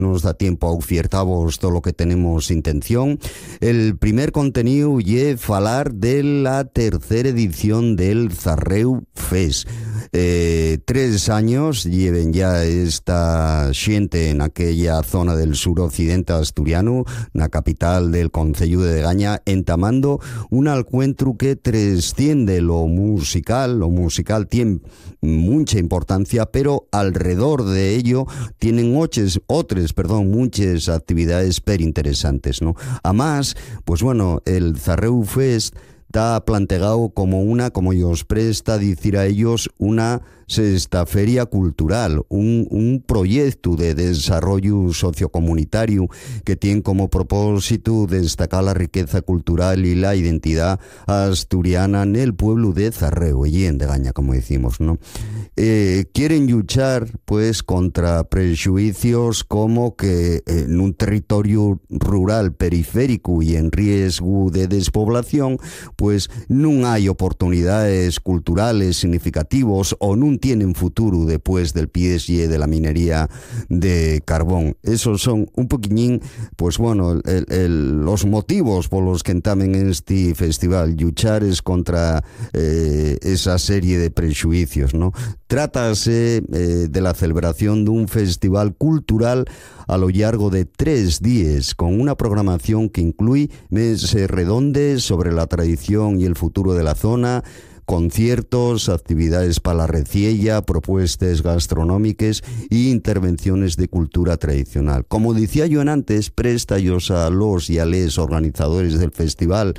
nos da tiempo a ofertavos todo lo que tenemos intención. El primer contenido es falar de la tercera edición del Zarreu Fest. 3 años lleven ya esta xente en aquella zona del suroccidente asturiano, na capital del concello de Degaña, entamando un encuentro que trasciende lo musical tiene mucha importancia, pero alrededor de ello tienen muchas actividades per interesantes, ¿no? Además, pues bueno, el Zarreu Fest está planteado como como ellos presta decir a ellos, una sexta feria cultural, un proyecto de desarrollo sociocomunitario que tiene como propósito destacar la riqueza cultural y la identidad asturiana en el pueblo de Zarreu, y en Degaña, como decimos, ¿no? Quieren luchar, pues, contra prejuicios como que en un territorio rural periférico y en riesgo de despoblación, pues no hay oportunidades culturales significativos o no tienen futuro después del PSG de la minería de carbón. Esos son un poquillín, pues bueno, los motivos por los que entamen este festival. Luchar es contra esa serie de prejuicios, ¿no? Trátase de la celebración de un festival cultural a lo largo de 3 días, con una programación que incluye mesas redondas sobre la tradición y el futuro de la zona, conciertos, actividades para la reciella, propuestas gastronómicas e intervenciones de cultura tradicional. Como decía yo antes, presta ellos a los y a les organizadores del festival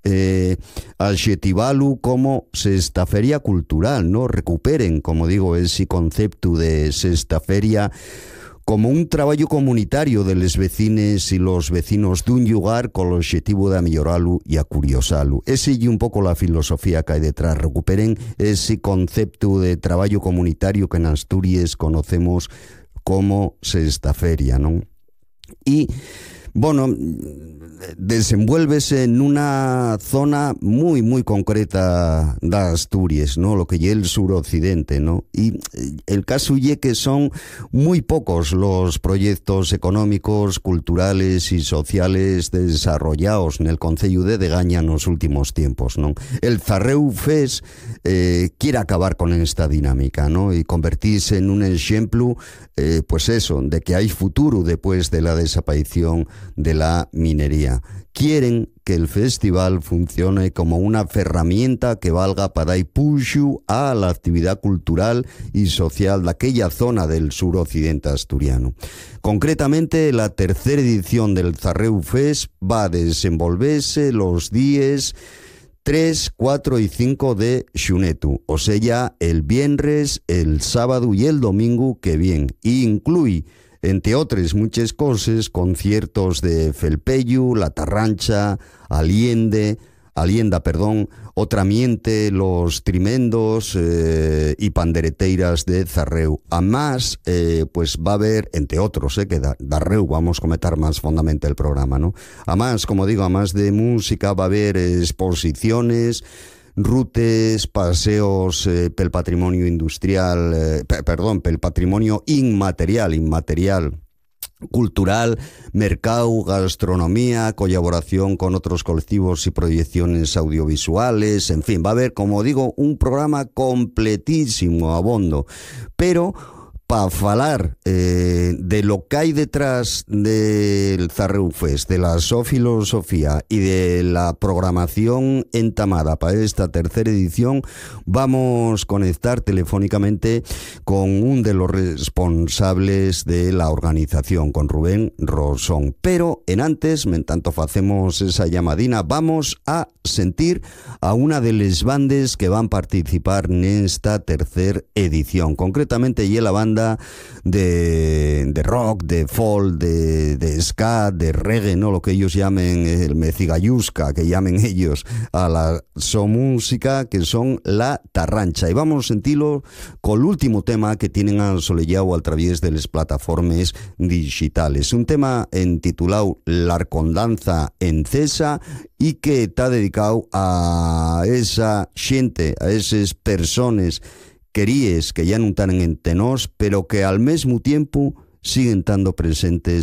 adjetivalu como sexta feria cultural, ¿no? Recuperen, como digo, ese concepto de sexta feria como un trabajo comunitario de los vecines y los vecinos de un lugar con el objetivo de amellorarlo y a curiosarlo. Esa es un poco la filosofía que hay detrás. Recuperen ese concepto de trabajo comunitario que en Asturias conocemos como sexta feria, ¿no? Y bueno, desenvuélvese en una zona muy, muy concreta de Asturias, ¿no? Lo que es el suroccidente, ¿no? Y el caso es que son muy pocos los proyectos económicos, culturales y sociales desarrollados en el concello de Degaña en los últimos tiempos, ¿no? El Zarreu Fest quiere acabar con esta dinámica, ¿no? Y convertirse en un ejemplo, pues eso, de que hay futuro después de la desaparición de la minería. Quieren que el festival funcione como una herramienta que valga para dar impulso a la actividad cultural y social de aquella zona del suroccidente asturiano. Concretamente, la tercera edición del Zarreu Fest va a desenvolverse los días 3, 4 y 5 de xunetu, o sea, el viernes, el sábado y el domingo que viene, y incluye, entre otras muchas cosas, conciertos de Felpeyu, La Tarrancha, Alienda, Otramiente, Los Trimendos y Pandereteiras de Zarreu. Además, pues va a haber, entre otros, que Darreu vamos a comentar más fondamente el programa, ¿no? Además, como digo, además de música, va a haber exposiciones, rutes, paseos pel patrimonio industrial, pel patrimonio inmaterial, cultural, mercado, gastronomía, colaboración con otros colectivos y proyecciones audiovisuales, en fin, va a haber, como digo, un programa completísimo, abondo, pero para falar de lo que hay detrás del Zarreu Fest, de la filosofía y de la programación entamada para esta tercera edición, vamos a conectar telefónicamente con un de los responsables de la organización, con Rubén Rosón. Pero en antes, en tanto hacemos esa llamadina, vamos a sentir a una de las bandas que van a participar en esta tercera edición. Concretamente, y la banda de rock, de folk, de ska, de reggae, ¿no? Lo que ellos llamen el mecigayusca, que llamen ellos a la música, que son La Tarrancha. Y vamos a sentirlo con el último tema que tienen asolellado a través de las plataformas digitales. Un tema titulado L'Arcondanza en Cesa y que está dedicado a esa gente, a esas personas queríes que ya no están en tenós, pero que al mismo tiempo siguen estando presentes